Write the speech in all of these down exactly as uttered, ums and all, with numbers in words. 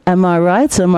Am I right? Am I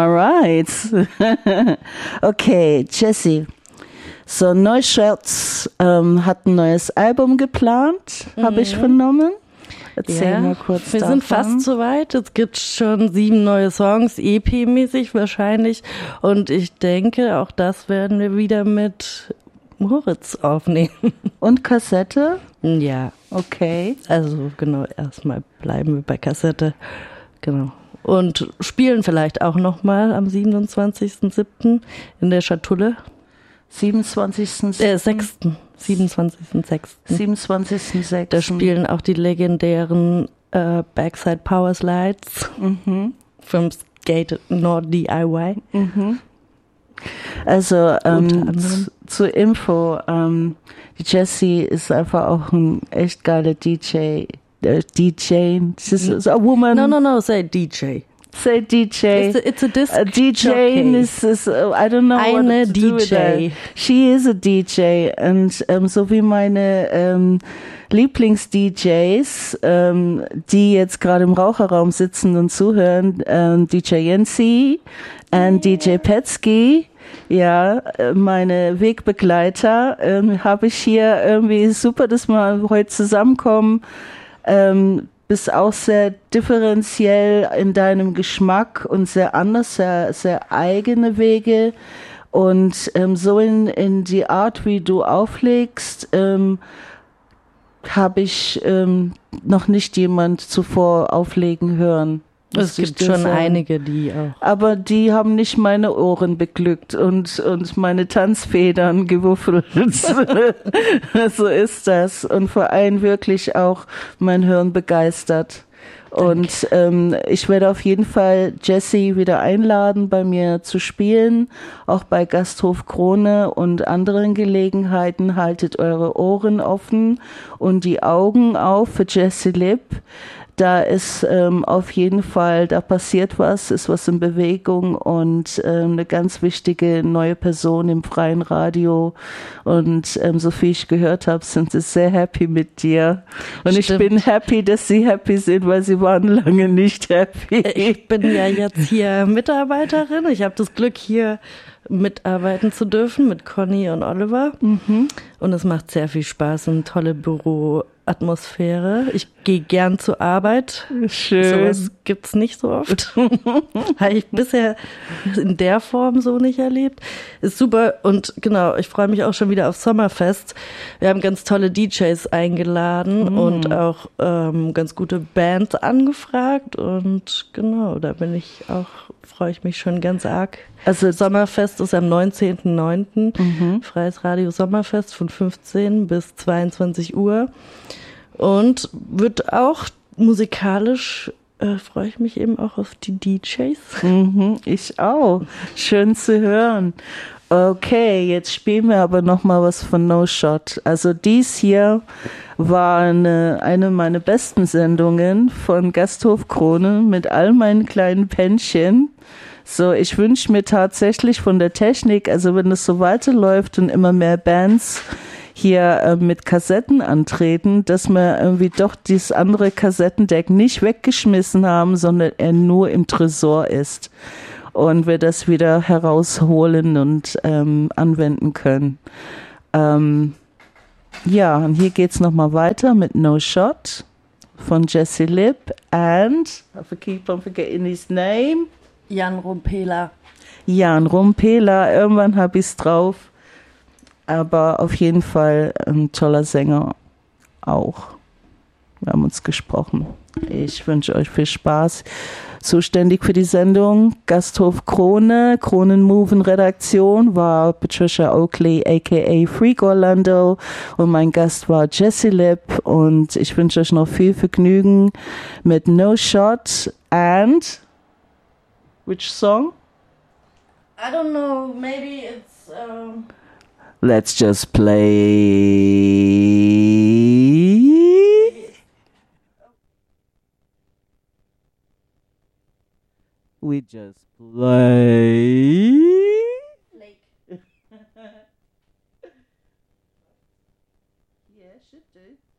right? Okay, Jessie. So, Neuschatz ähm, hat ein neues Album geplant, mhm. habe ich vernommen. Erzähl ja, mal kurz wir davon. sind fast soweit. Es gibt schon sieben neue Songs, E P-mäßig wahrscheinlich. Und ich denke, auch das werden wir wieder mit Moritz aufnehmen. Und Kassette? Ja. Okay. Also genau, erstmal bleiben wir bei Kassette. Genau. Und spielen vielleicht auch nochmal am siebenundzwanzigsten siebten in der Schatulle. siebenundzwanzigsten Äh, sechsten siebenundzwanzigsten sechsten siebenundzwanzigsten sechsten Da spielen auch die legendären äh, Backside Power Slides mhm. vom Skate Nord D I Y. Mhm. Also ähm, zu, zur Info, ähm, die Jessie ist einfach auch ein echt geiler D J. Uh, D J, she's a woman. No, no, no, say D J. Say D J. It's a, it's a disc a D J is, is uh, I don't know Eine what to do with D J. that. She is a D J und ähm, so wie meine ähm, Lieblings-D Js, ähm, die jetzt gerade im Raucherraum sitzen und zuhören, ähm, D J Yancy und yeah. D J Petsky. Ja, meine Wegbegleiter ähm, habe ich hier irgendwie super, dass wir heute zusammenkommen. Ähm, bist auch sehr differenziell in deinem Geschmack und sehr anders, sehr, sehr eigene Wege. Und ähm, so in, in die Art, wie du auflegst, ähm, habe ich ähm, noch nicht jemand zuvor auflegen hören. Es gibt schon sagen. einige, die auch. Aber die haben nicht meine Ohren beglückt und, und meine Tanzfedern gewuffelt. So ist das. Und vor allem wirklich auch mein Hirn begeistert. Danke. Und ähm, ich werde auf jeden Fall Jessie wieder einladen, bei mir zu spielen. Auch bei Gasthof Krone und anderen Gelegenheiten. Haltet eure Ohren offen und die Augen auf für Jessie Lipp. Da ist ähm, auf jeden Fall, da passiert was, ist was in Bewegung und ähm, eine ganz wichtige neue Person im freien Radio. Und ähm, so viel ich gehört habe, sind sie sehr happy mit dir. Und Stimmt. Ich bin happy, dass sie happy sind, weil sie waren lange nicht happy. Ich bin ja jetzt hier Mitarbeiterin. Ich habe das Glück, hier mitarbeiten zu dürfen mit Conny und Oliver. Mhm. Und es macht sehr viel Spaß, eine tolle Büroatmosphäre. Ich gehe gern zur Arbeit. Schön. Sowas gibt's nicht so oft. Habe ich bisher in der Form so nicht erlebt. Ist super und genau, ich freue mich auch schon wieder auf Sommerfest. Wir haben ganz tolle D Js eingeladen mhm. und auch ähm, ganz gute Bands angefragt und genau, da bin ich auch, freue ich mich schon ganz arg. Also Sommerfest ist am neunzehnten neunten Mhm. Freies Radio Sommerfest von fünfzehn bis zweiundzwanzig Uhr und wird auch musikalisch, äh, freue ich mich eben auch auf die D Js. Mhm, ich auch. Schön zu hören. Okay, jetzt spielen wir aber noch mal was von No Shot. Also dies hier war eine, eine meiner besten Sendungen von Gasthof Krone mit all meinen kleinen Pännchen. So, ich wünsche mir tatsächlich von der Technik, also wenn es so weiterläuft und immer mehr Bands hier äh, mit Kassetten antreten, dass wir irgendwie doch dieses andere Kassettendeck nicht weggeschmissen haben, sondern er nur im Tresor ist und wir das wieder herausholen und ähm, anwenden können. Ähm, ja, und hier geht's nochmal weiter mit No Shot von Jessie Lipp and I keep on forgetting his name. Jan Rumpela. Jan Rumpela, irgendwann habe ich es drauf. Aber auf jeden Fall ein toller Sänger auch. Wir haben uns gesprochen. Ich wünsche euch viel Spaß. Zuständig für die Sendung Gasthof Krone, Kronenmoven Redaktion war Patricia Oakley aka Freak Orlando und mein Gast war Jessie Lipp und ich wünsche euch noch viel Vergnügen mit No Shot and which song? I don't know, maybe it's um Let's just play. We just play. Lake. Yeah, should do.